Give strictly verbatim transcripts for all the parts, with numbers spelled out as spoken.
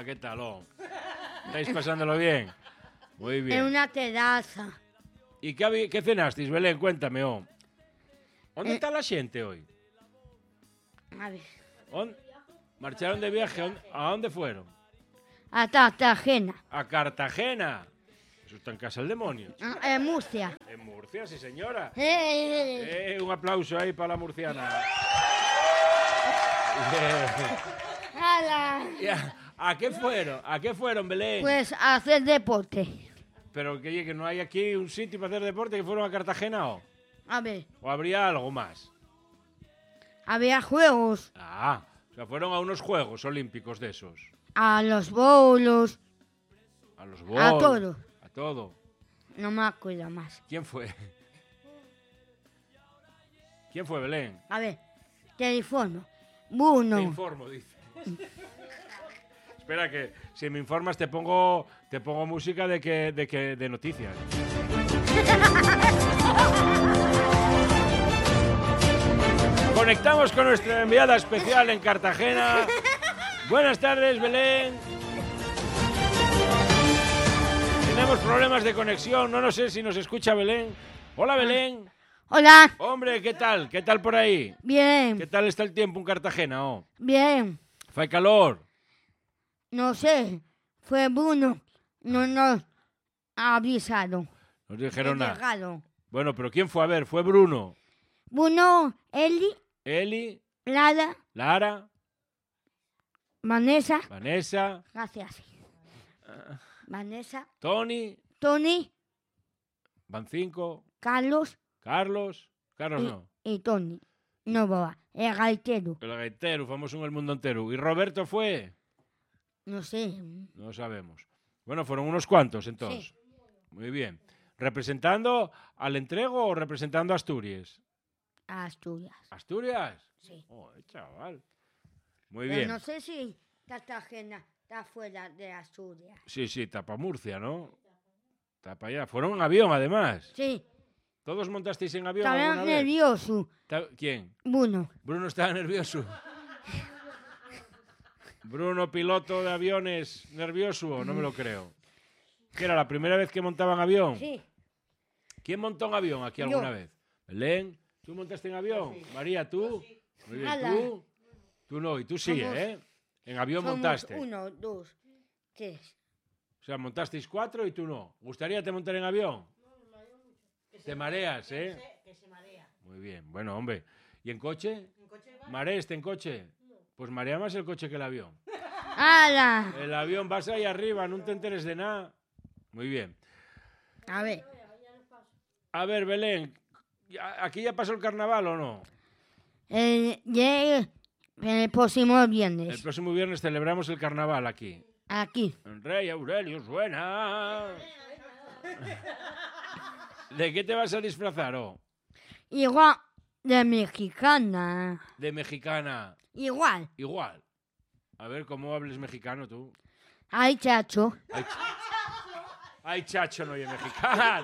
Hola, ¿qué tal? Oh? ¿Estáis pasándolo bien? Muy bien. En una terraza. ¿Y qué, habí- qué cenasteis, Belén? Cuéntame, oh. ¿Dónde Eh. está la gente hoy? A ver. ¿On- ¿Marcharon de viaje? ¿On- ¿A dónde fueron? A Cartagena. A Cartagena. Eso está en casa del demonio. Ah, En Murcia. En Murcia, sí señora. Eh, Eh, un aplauso ahí para la murciana. Eh, ¡Hala! y a, ¿A qué fueron? ¿A qué fueron, Belén? Pues a hacer deporte. Pero que, que no hay aquí un sitio para hacer deporte, que fueron a Cartagena o, A ver, o habría algo más. había juegos. Ah, o sea, fueron a unos Juegos Olímpicos de esos. A los bolos. A los A bolos. todo. A todo. No me acuerdo más. ¿Quién fue? ¿Quién fue, Belén? A ver, teléfono. Te Uno. informo, dice. Espera que si me informas te pongo te pongo música de que de que de noticias. Conectamos con nuestra enviada especial en Cartagena. Buenas tardes, Belén. Tenemos problemas de conexión, no, no sé si nos escucha Belén. Hola, Belén. Hola. Hombre, ¿qué tal? ¿Qué tal por ahí? Bien. ¿Qué tal está el tiempo en Cartagena? Oh? Bien. ¿Fai calor? No sé. Fue Bruno. No nos avisaron. Nos dijeron nada. Llegaron. Bueno, pero ¿quién fue a ver? Fue Bruno, Bruno, Eli, Eli, Lara, Lara, Vanessa. Vanessa, Gracias. Vanessa, Tony, Tony, van cinco, Carlos Carlos, Carlos y, no, y Tony. No, boba. El gaitero. el gaitero, famoso en el mundo entero. ¿Y Roberto fue? No sé. No sabemos. Bueno, fueron unos cuantos entonces. Sí. Muy bien. ¿Representando al entrego o representando a Asturias? A Asturias. ¿Asturias? Sí. Oh, chaval. Muy Pero bien. no sé si Cartagena está fuera de Asturias. Sí, sí, tapa Murcia, ¿no? Tapa allá. Fueron en avión, además. Sí. ¿Todos montasteis en avión Estaba alguna vez? nervioso. Ta- ¿Quién? Bruno. Bruno estaba nervioso. Bruno, piloto de aviones, nervioso, no me lo creo. ¿Qué era la primera vez que montaba en avión? Sí. ¿Quién montó en avión aquí alguna Yo. vez? Belén, ¿tú montaste en avión? María, ¿tú? Muy bien, Ala. ¿tú? Tú no, y tú sí, Somos- ¿eh? En avión Somos montaste. uno, dos, tres. O sea, montasteis cuatro y tú no. ¿Gustaría te montar en avión? Te mareas, ¿eh? Que se marea. Muy bien, bueno, hombre. ¿Y en coche? ¿Mareaste en coche? Pues marea más el coche que el avión. ¡Hala! El avión vas ahí arriba, no te enteres de nada. Muy bien. A ver. A ver, Belén, ¿ya- ¿aquí ya pasó el carnaval o no? El, el, el próximo El viernes. próximo viernes celebramos el carnaval aquí. Aquí. El Rey Aurelio suena. ¿De qué te vas a disfrazar, oh? Igual de mexicana. De mexicana. Igual. Igual. A ver, ¿cómo hables mexicano tú? Ay, chacho. Ay, ch- Ay, chacho, no, y mexicano.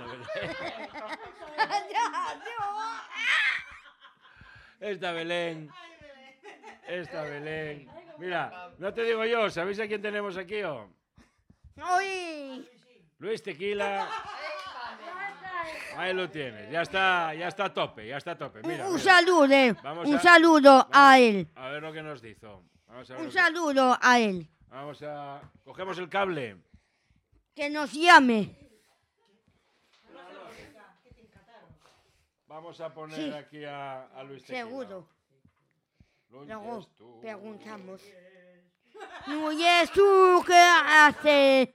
Esta Belén. Esta Belén. Mira, no te digo yo, ¿sabéis a quién tenemos aquí, oh? ¡Uy! Luis Tequila. Ahí lo tienes. Ya está, ya está a tope, ya está a tope. Mira, Un mira. saludo. Vamos Un a- saludo a él. A ver lo que nos dijo. Vamos a ver Un lo que- saludo a él. Vamos a... Cogemos el cable. Que nos llame. Vamos a poner Sí. aquí a, a Luis Tequila. Seguro. No Luego oyes tú. preguntamos. ¿No oyes tú qué hace?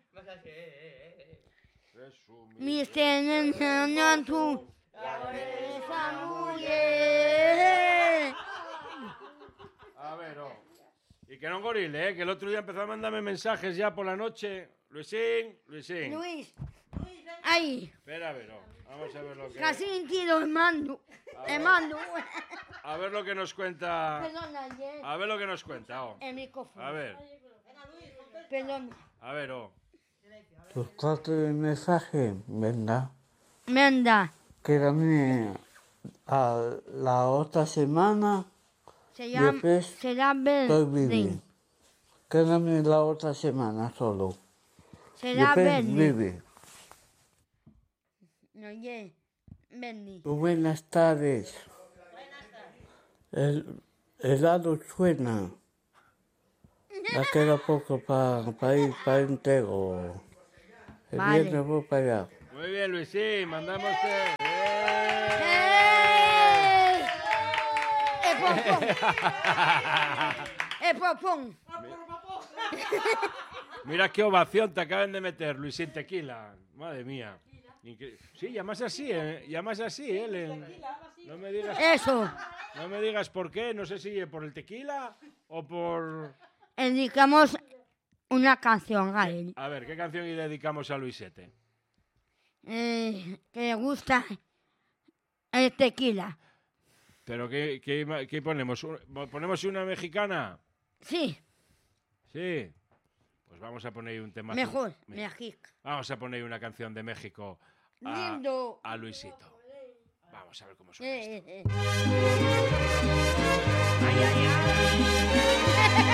Resumir. Mister Nenán, tú. Esa mujer. A ver, oh. Y que no gorile, ¿eh? Que el otro día empezó a mandarme mensajes ya por la noche. Luisín, Luisín. Luis. Ahí. Espera, a ver, oh. Vamos a ver lo que... Casi entiendo el mando. El mando. A ver lo que nos cuenta... Perdona, Jess. A ver lo que nos cuenta, oh. El micrófono. A ver, Perdona. a ver, oh. Los cuatro de mensaje, ¿verdad? Menda. Que también a la otra semana Se llama. Después, Se llama estoy Berlín. vivo. quédame la otra semana solo. Será Después Benny. vive. Oye, Benny. Buenas tardes. El helado suena. Ya queda poco para pa ir para entero. El Vale. viernes voy para allá. Muy bien, Luisín, mandamos... ¡Eh! ¡Ey! ¡Eh, popón! ¡Eh, popón! Mira qué ovación te acaban de meter, Luisín Tequila. Madre mía. Incre- Sí, llamas así, ¿eh? Llamas así, ¿eh? Le- No me digas, Eso. no me digas por qué, no sé si por el tequila o por... Dedicamos una canción a él. A ver, ¿qué canción le dedicamos a Luisete? Eh, que le gusta el tequila. ¿Pero qué, qué, qué ponemos? ¿Ponemos una mexicana? Sí, Sí. Pues vamos a poner un tema... mejor. Me- México. Vamos a poner una canción de México a, Lindo. a Luisito. Vamos a ver cómo suena esto. Eh, eh, eh. Ay, ay, ay.